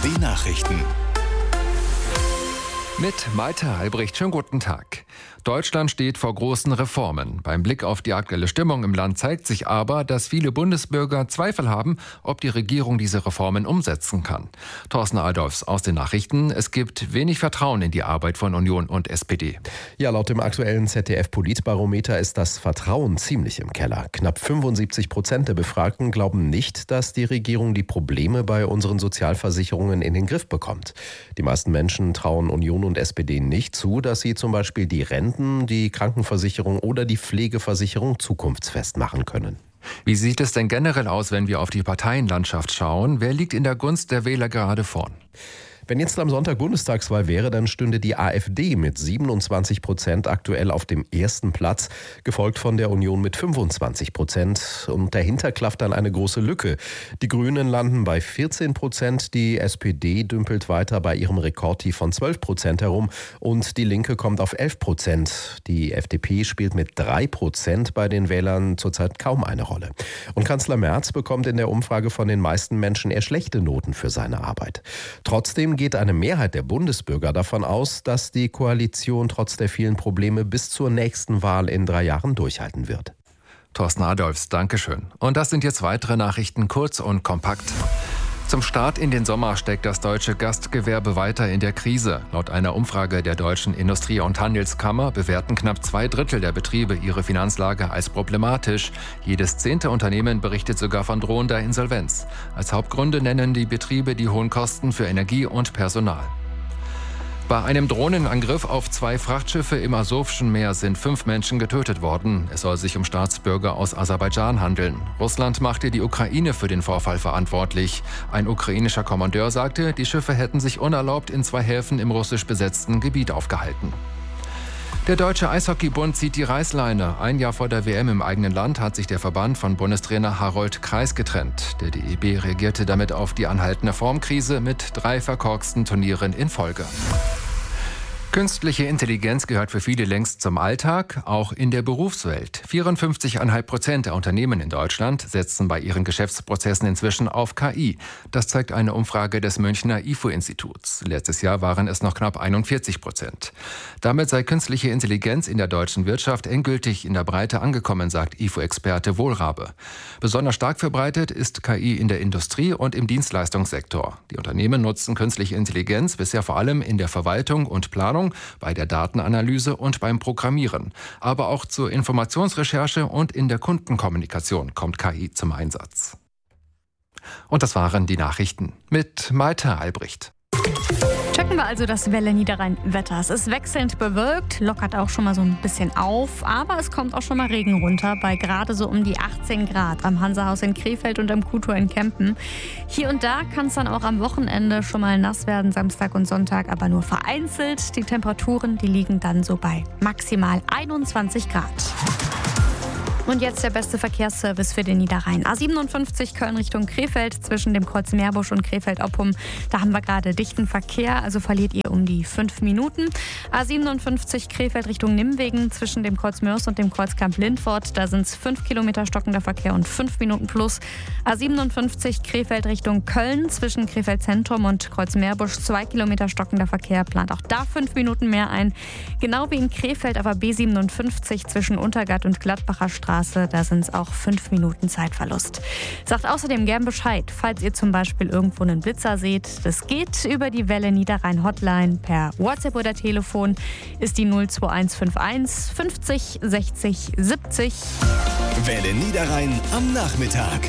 Die Nachrichten. Mit Malte Albrecht, schönen guten Tag. Deutschland steht vor großen Reformen. Beim Blick auf die aktuelle Stimmung im Land zeigt sich aber, dass viele Bundesbürger Zweifel haben, ob die Regierung diese Reformen umsetzen kann. Thorsten Adolfs aus den Nachrichten. Es gibt wenig Vertrauen in die Arbeit von Union und SPD. Ja, laut dem aktuellen ZDF-Politbarometer ist das Vertrauen ziemlich im Keller. Knapp 75% der Befragten glauben nicht, dass die Regierung die Probleme bei unseren Sozialversicherungen in den Griff bekommt. Die meisten Menschen trauen Union und SPD nicht zu, dass sie zum Beispiel die Renten, die Krankenversicherung oder die Pflegeversicherung zukunftsfest machen können. Wie sieht es denn generell aus, wenn wir auf die Parteienlandschaft schauen? Wer liegt in der Gunst der Wähler gerade vorn? Wenn jetzt am Sonntag Bundestagswahl wäre, dann stünde die AfD mit 27% aktuell auf dem ersten Platz, gefolgt von der Union mit 25%. Und dahinter klafft dann eine große Lücke. Die Grünen landen bei 14%, die SPD dümpelt weiter bei ihrem Rekordtief von 12% herum und die Linke kommt auf 11%. Die FDP spielt mit 3% bei den Wählern zurzeit kaum eine Rolle. Und Kanzler Merz bekommt in der Umfrage von den meisten Menschen eher schlechte Noten für seine Arbeit. Trotzdem geht eine Mehrheit der Bundesbürger davon aus, dass die Koalition trotz der vielen Probleme bis zur nächsten Wahl in 3 Jahren durchhalten wird. Thorsten Adolfs, Dankeschön. Und das sind jetzt weitere Nachrichten, kurz und kompakt. Zum Start in den Sommer steckt das deutsche Gastgewerbe weiter in der Krise. Laut einer Umfrage der Deutschen Industrie- und Handelskammer bewerten knapp 2/3 der Betriebe ihre Finanzlage als problematisch. Jedes 10. Unternehmen berichtet sogar von drohender Insolvenz. Als Hauptgründe nennen die Betriebe die hohen Kosten für Energie und Personal. Bei einem Drohnenangriff auf 2 Frachtschiffe im Asowschen Meer sind 5 Menschen getötet worden. Es soll sich um Staatsbürger aus Aserbaidschan handeln. Russland machte die Ukraine für den Vorfall verantwortlich. Ein ukrainischer Kommandeur sagte, die Schiffe hätten sich unerlaubt in 2 Häfen im russisch besetzten Gebiet aufgehalten. Der Deutsche Eishockeybund zieht die Reißleine. Ein Jahr vor der WM im eigenen Land hat sich der Verband von Bundestrainer Harold Kreis getrennt. Der DEB reagierte damit auf die anhaltende Formkrise mit 3 verkorksten Turnieren in Folge. Künstliche Intelligenz gehört für viele längst zum Alltag, auch in der Berufswelt. 54,5% der Unternehmen in Deutschland setzen bei ihren Geschäftsprozessen inzwischen auf KI. Das zeigt eine Umfrage des Münchner IFO-Instituts. Letztes Jahr waren es noch knapp 41%. Damit sei künstliche Intelligenz in der deutschen Wirtschaft endgültig in der Breite angekommen, sagt IFO-Experte Wohlrabe. Besonders stark verbreitet ist KI in der Industrie und im Dienstleistungssektor. Die Unternehmen nutzen künstliche Intelligenz bisher vor allem in der Verwaltung und Planung, bei der Datenanalyse und beim Programmieren. Aber auch zur Informationsrecherche und in der Kundenkommunikation kommt KI zum Einsatz. Und das waren die Nachrichten mit Malte Albrecht. Checken wir also das Welle Niederrhein-Wetter. Es ist wechselnd bewölkt, lockert auch schon mal so ein bisschen auf, aber es kommt auch schon mal Regen runter, bei gerade so um die 18 Grad am Hansahaus in Krefeld und am Kuhtor in Kempen. Hier und da kann es dann auch am Wochenende schon mal nass werden, Samstag und Sonntag, aber nur vereinzelt. Die Temperaturen, die liegen dann so bei maximal 21 Grad. Und jetzt der beste Verkehrsservice für den Niederrhein. A57 Köln Richtung Krefeld zwischen dem Kreuz Meerbusch und Krefeld-Oppum. Da haben wir gerade dichten Verkehr, also verliert ihr um die 5 Minuten. A57 Krefeld Richtung Nimwegen zwischen dem Kreuz Mörs und dem Kreuzkamp Lindfort. Da sind es 5 Kilometer stockender Verkehr und 5 Minuten plus. A57 Krefeld Richtung Köln zwischen Krefeld Zentrum und Kreuz Meerbusch 2 Kilometer stockender Verkehr. Plant auch da 5 Minuten mehr ein. Genau wie in Krefeld aber B57 zwischen Untergart und Gladbacher Straße. Da sind es auch 5 Minuten Zeitverlust. Sagt außerdem gern Bescheid, falls ihr zum Beispiel irgendwo einen Blitzer seht. Das geht über die Welle Niederrhein Hotline per WhatsApp oder Telefon. Ist die 02151 50 60 70. Welle Niederrhein am Nachmittag.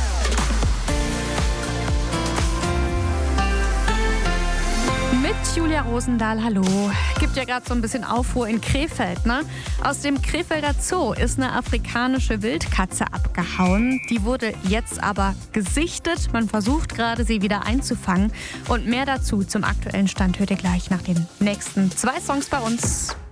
Mit Julia Rosendahl, hallo. Gibt ja gerade so ein bisschen Aufruhr in Krefeld, ne? Aus dem Krefelder Zoo ist eine afrikanische Wildkatze abgehauen. Die wurde jetzt aber gesichtet. Man versucht gerade, sie wieder einzufangen. Und mehr dazu zum aktuellen Stand hört ihr gleich nach den nächsten 2 Songs bei uns.